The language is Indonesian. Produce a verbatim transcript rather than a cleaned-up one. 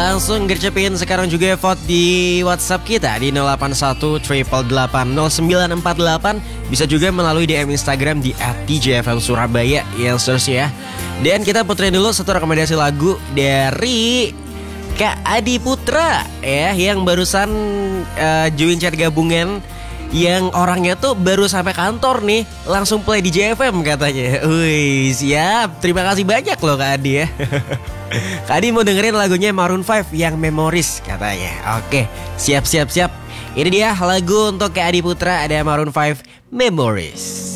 Langsung gercepin sekarang juga vote di WhatsApp kita di nol delapan satu delapan delapan nol sembilan empat delapan. Bisa juga melalui D M Instagram di at d j f m surabaya yang seterusnya ya. Dan kita puterin dulu satu rekomendasi lagu dari Kak Adi Putra ya, yang barusan uh, join chat gabungan, yang orangnya tuh baru sampai kantor nih, langsung play di J F M katanya. Wih, siap. Terima kasih banyak loh Kak Adi ya. Kak Adi mau dengerin lagunya Maroon five yang Memories katanya. Oke, siap siap siap. Ini dia lagu untuk Kak Adi Putra, ada Maroon five Memories.